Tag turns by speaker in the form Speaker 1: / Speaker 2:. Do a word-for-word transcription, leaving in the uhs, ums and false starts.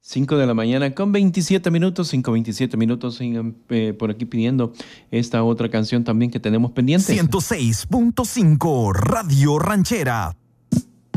Speaker 1: cinco de la mañana con veintisiete minutos, cinco veintisiete minutos, eh, por aquí pidiendo esta otra canción también que tenemos pendiente.
Speaker 2: ciento seis punto cinco Radio Ranchera,